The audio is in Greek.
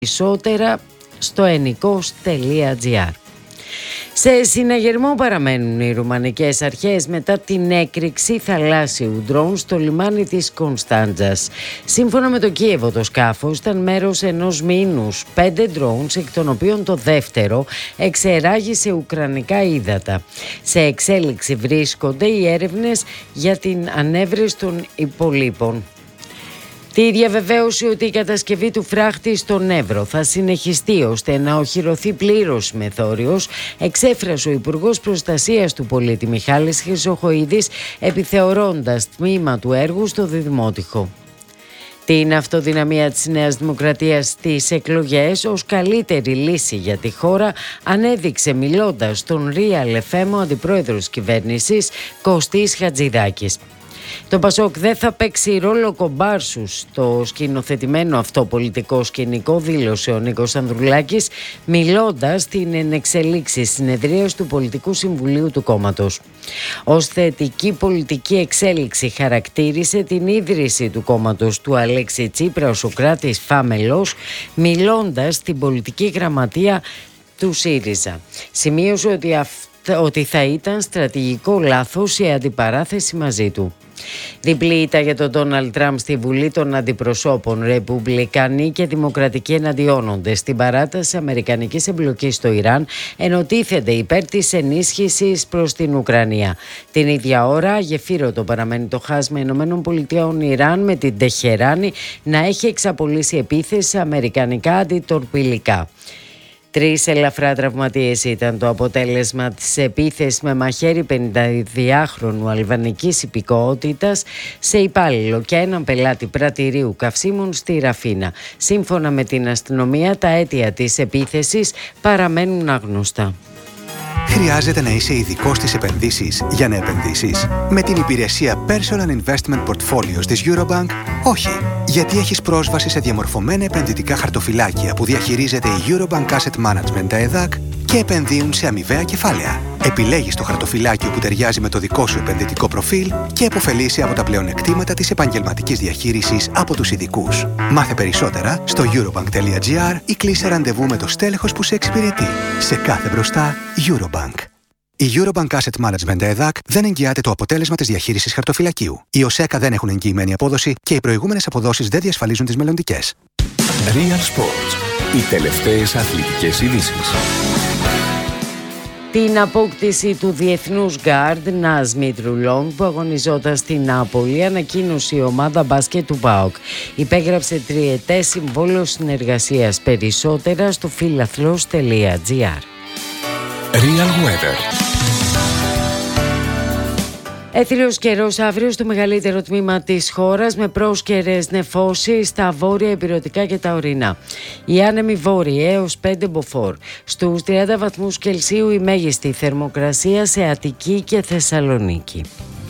Περισσότερα στο ennikos.gr. Σε συναγερμό παραμένουν οι ρουμανικές αρχές μετά την έκρηξη θαλάσσιου ντρόουν στο λιμάνι της Κωνσταντζας. Σύμφωνα με το Κίεβο, το σκάφος ήταν μέρος ενός μήνους 5 ντρόουνς, εκ των οποίων το δεύτερο εξερράγησε ουκρανικά ύδατα. Σε εξέλιξη βρίσκονται οι έρευνες για την ανέβρεση των υπολείπων. Τη διαβεβαίωση ότι η κατασκευή του φράχτη στον Εύρο θα συνεχιστεί ώστε να οχυρωθεί πλήρως μεθόριος εξέφρασε ο Υπουργός Προστασίας του Πολίτη Μιχάλης Χρυσοχοΐδης, επιθεωρώντας τμήμα του έργου στο Διδημότυχο. Την αυτοδυναμία της Νέας Δημοκρατίας στις εκλογές ως καλύτερη λύση για τη χώρα ανέδειξε μιλώντας στον Real FM ο αντιπρόεδρος κυβέρνησης Κωστής Χατζηδάκης. Το Πασόκ δεν θα παίξει ρόλο κομπάρσου στο σκηνοθετημένο αυτό πολιτικό σκηνικό, δήλωσε ο Νίκος Ανδρουλάκης, μιλώντας στην ενεξελίξη συνεδρίας του Πολιτικού Συμβουλίου του κόμματος. Ως θετική πολιτική εξέλιξη χαρακτήρισε την ίδρυση του κόμματος του Αλέξη Τσίπρα ο Σωκράτης Φάμελος, μιλώντας στην πολιτική γραμματεία του ΣΥΡΙΖΑ. Σημείωσε ότι θα ήταν στρατηγικό λάθος η αντιπαράθεση μαζί του. Διπλή ήττα για τον Ντόναλντ Τραμπ στη Βουλή των Αντιπροσώπων. Ρεπουμπλικανοί και δημοκρατικοί εναντιώνονται στην παράταση αμερικανικής εμπλοκής στο Ιράν, ενώ τίθενται υπέρ της ενίσχυσης προς την Ουκρανία. Την ίδια ώρα, γεφύρωτο παραμένει το χάσμα ΗΠΑ-Ιράν, με την Τεχεράνη να έχει εξαπολύσει επίθεση σε αμερικανικά αντιτορπιλικά. 3 ελαφρά τραυματίες ήταν το αποτέλεσμα της επίθεσης με μαχαίρι 52χρονου αλβανικής υπηκότητας σε υπάλληλο και έναν πελάτη πρατηρίου καυσίμων στη Ραφίνα. Σύμφωνα με την αστυνομία, τα αίτια της επίθεσης παραμένουν άγνωστα. Χρειάζεται να είσαι ειδικός στις επενδύσεις για να επενδύσεις? Με την υπηρεσία Personal Investment Portfolios της Eurobank, όχι. Γιατί έχεις πρόσβαση σε διαμορφωμένα επενδυτικά χαρτοφυλάκια που διαχειρίζεται η Eurobank Asset Management, τα ΕΔΑΚ, και επενδύουν σε αμοιβαία κεφάλαια. Επιλέγεις το χαρτοφυλάκιο που ταιριάζει με το δικό σου επενδυτικό προφίλ και επωφελείσαι από τα πλεονεκτήματα της επαγγελματικής διαχείρισης από τους ειδικούς. Μάθε περισσότερα στο eurobank.gr ή κλείσε ραντεβού με το στέλεχος που σε εξυπηρετεί. Σε κάθε μπροστά, Eurobank. Η Eurobank Asset Management ΕΔΑΚ δεν εγγυάται το αποτέλεσμα της διαχείρισης χαρτοφυλακίου. Οι ΟΣΕΚΑ δεν έχουν εγγυημένη απόδοση και οι προηγούμενες αποδόσεις δεν διασφαλίζουν τις μελλοντικές. Real Sports. Οι τελευταίες αθλητικές ειδήσεις. Την απόκτηση του διεθνούς γκάρντ Νας Μητρουλόγκ που αγωνιζόταν στην Νάπολη ανακοίνωσε η ομάδα μπάσκετ του ΠΑΟΚ. Υπέγραψε 3ετές συμβόλαιο συνεργασίας. Περισσότερα στο φιλαθλός.gr. Real Weather. Έθριος καιρός αύριο στο μεγαλύτερο τμήμα της χώρας, με πρόσκαιρες νεφώσεις στα βόρεια ηπειρωτικά και τα ορεινά. Οι άνεμοι βόρειοι έως 5 μποφόρ. Στους 30 βαθμούς Κελσίου η μέγιστη θερμοκρασία σε Αττική και Θεσσαλονίκη.